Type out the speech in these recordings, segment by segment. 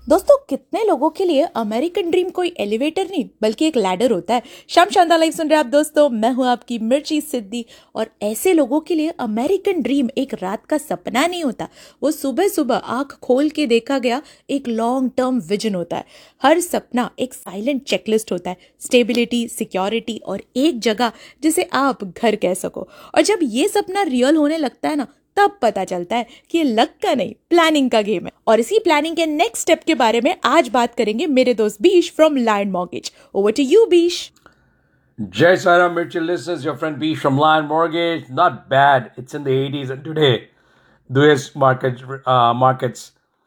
दोस्तों, कितने लोगों के लिए अमेरिकन ड्रीम कोई एलिवेटर नहीं बल्कि एक लैडर होता है। शाम शानदार लाइव सुन रहे हैं आप दोस्तों, मैं हूं आपकी मिर्ची सिद्धि। और ऐसे लोगों के लिए अमेरिकन ड्रीम एक रात का सपना नहीं होता, वो सुबह सुबह आंख खोल के देखा गया एक लॉन्ग टर्म विजन होता है। हर सपना एक साइलेंट चेकलिस्ट होता है, स्टेबिलिटी, सिक्योरिटी और एक जगह जिसे आप घर कह सको। और जब ये सपना रियल होने लगता है ना, तब पता चलता है कि ये लक का नहीं, प्लानिंग का गेम है। और इसी प्लानिंग के नेक्स्ट स्टेप के बारे में आज बात करेंगे मेरे दोस्त बीश from lion mortgage. Over to you बीश। Jai Saram, Mirchi listeners, your friend B from Lion Mortgage. Not bad. It's in the 80s, and today the US markets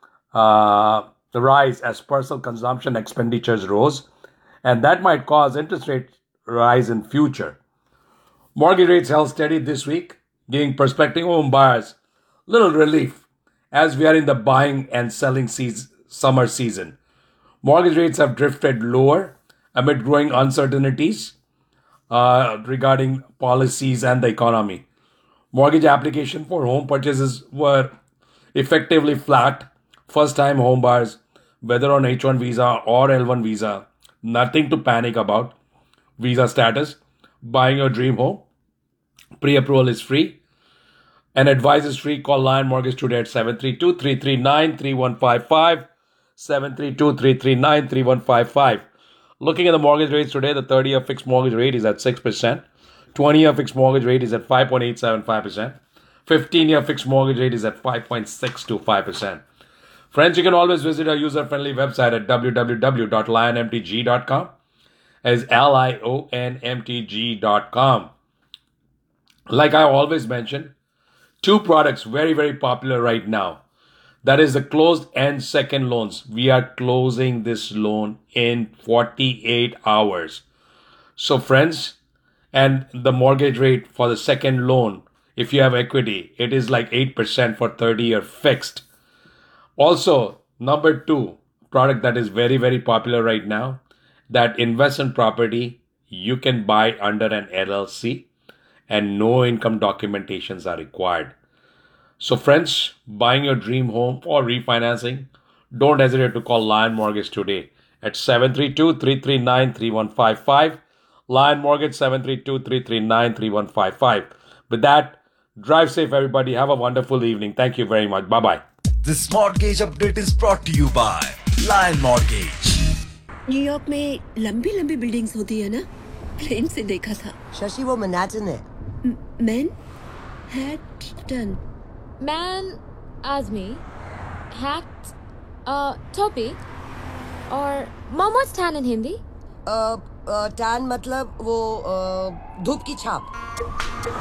rise as personal consumption expenditures rose, and that might cause interest rate rise in future. Mortgage rates held steady this week, giving prospective home buyers little relief as we are in the buying and selling summer season. Mortgage rates have drifted lower amid growing uncertainties regarding policies and the economy. Mortgage application for home purchases were effectively flat. First-time home buyers, whether on H1 visa or L1 visa, nothing to panic about. Visa status, buying your dream home. Pre-approval is free. And advice is free. Call Lion Mortgage today at 732-339-3155. 732-339-3155. Looking at the mortgage rates today, the 30-year fixed mortgage rate is at 6%. 20-year fixed mortgage rate is at 5.875%. 15-year fixed mortgage rate is at 5.625%. Friends, you can always visit our user-friendly website at www.lionmtg.com. That is LIONMTG.com. Like I always mention, two products very, very popular right now. That is the closed-end second loans. We are closing this loan in 48 hours. So friends, and the mortgage rate for the second loan, if you have equity, it is like 8% for 30-year fixed. Also, number two product that is very, very popular right now, that investment property you can buy under an LLC and no income documentations are required. So friends, buying your dream home or refinancing, don't hesitate to call Lion Mortgage today at 732-339-3155. Lion Mortgage 732-339-3155. With that, drive safe everybody. Have a wonderful evening. Thank you very much. Bye-bye. This mortgage update is brought to you by Lion Mortgage. New York में लंबी लंबी buildings होती है ना, plane से देखा था। शशि, वो मैनहट्टन है। Manhattan. Man, Azmi, hat, topi, और mom, what's tan in Hindi? Tan मतलब वो धूप की छाप।